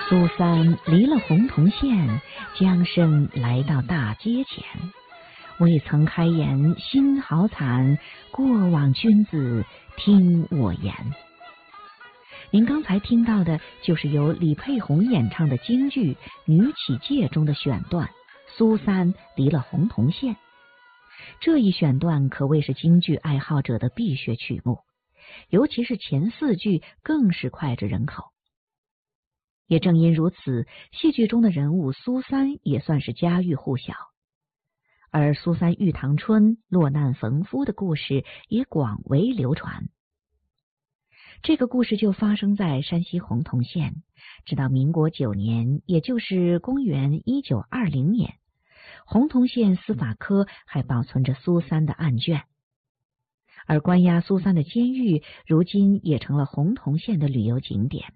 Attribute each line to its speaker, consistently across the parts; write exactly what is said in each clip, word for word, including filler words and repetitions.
Speaker 1: 苏三离了洪洞县，将身来到大街前。未曾开言心好惨，过往君子听我言。您刚才听到的就是由李佩红演唱的京剧《女起介》中的选段苏三离了洪洞县。这一选段可谓是京剧爱好者的必学曲目，尤其是前四句更是脍炙人口。也正因如此，戏剧中的人物苏三也算是家喻户晓，而苏三遇唐春、落难逢夫的故事也广为流传。这个故事就发生在山西洪洞县，直到民国九年，也就是公元一九二零年，洪洞县司法科还保存着苏三的案卷，而关押苏三的监狱如今也成了洪洞县的旅游景点。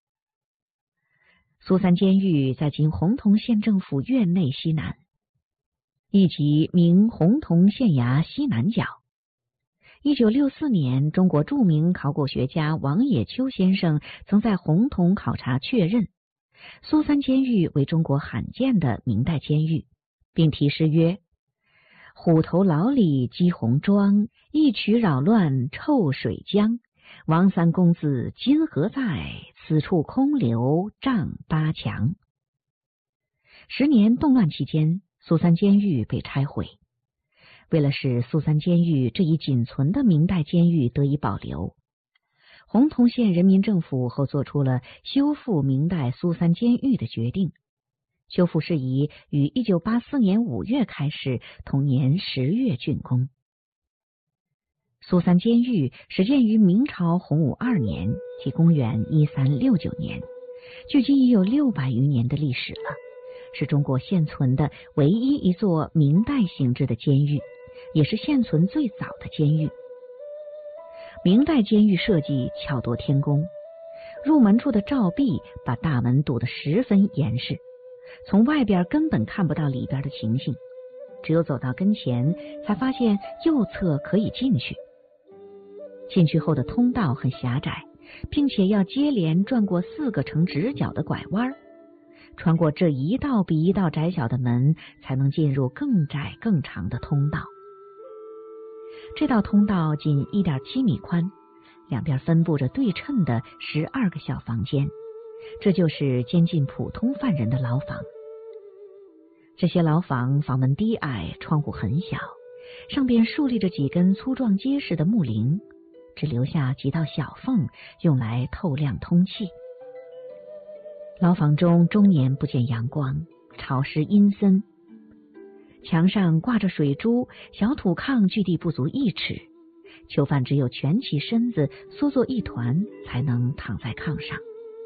Speaker 1: 苏三监狱在今洪洞县政府院内西南，一级名洪洞县衙西南角。一九六四年，中国著名考古学家王野秋先生曾在洪洞考察确认，苏三监狱为中国罕见的明代监狱，并题诗曰：虎头牢里积洪庄，一曲扰乱臭水江。王三公子今何在？此处空留丈八墙。十年动乱期间，苏三监狱被拆毁。为了使苏三监狱这一仅存的明代监狱得以保留，洪洞县人民政府后做出了修复明代苏三监狱的决定。修复事宜于一九八四年五月开始，同年十月竣工。苏三监狱始建于明朝洪武二年，即公元一三六九年，距今已有六百余年的历史了，是中国现存的唯一一座明代形制的监狱，也是现存最早的监狱。明代监狱设计巧夺天工，入门处的照壁把大门堵得十分严实，从外边根本看不到里边的情形，只有走到跟前才发现右侧可以进去。进去后的通道很狭窄，并且要接连转过四个呈直角的拐弯，穿过这一道比一道窄小的门，才能进入更窄更长的通道。这道通道仅 一点七米宽，两边分布着对称的十二个小房间，这就是监禁普通犯人的牢房。这些牢房房门低矮，窗户很小，上边竖立着几根粗壮结实的木铃，只留下几道小缝，用来透亮通气。牢房中终年不见阳光，潮湿阴森，墙上挂着水珠，小土炕距地不足一尺，囚犯只有蜷起身子缩作一团，才能躺在炕上。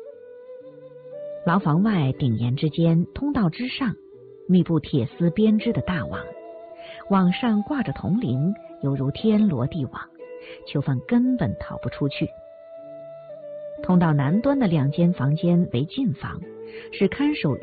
Speaker 1: 牢房外顶檐之间，通道之上密布铁丝编织的大网，网上挂着铜铃，犹如天罗地网，囚犯根本逃不出去。通道南端的两间房间为禁房，是看守